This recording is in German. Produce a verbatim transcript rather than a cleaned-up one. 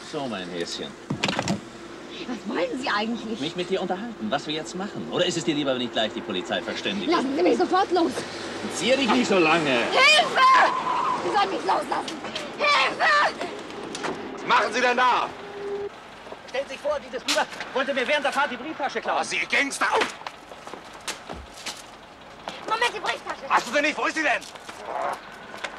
So, mein Häschen. Was wollen Sie eigentlich? Mich mit dir unterhalten, was wir jetzt machen. Oder ist es dir lieber, wenn ich gleich die Polizei verständige? Lassen Sie mich sofort los. Zieh dich nicht so lange. Hilfe! Sie sollen mich loslassen. Hilfe! Was machen Sie denn da? Stellt sich vor, dieses Bruder wollte mir während der Fahrt die Brieftasche klauen. Oh, Sie Gangster! Moment, die Brieftasche. Hast du sie nicht? Wo ist sie denn?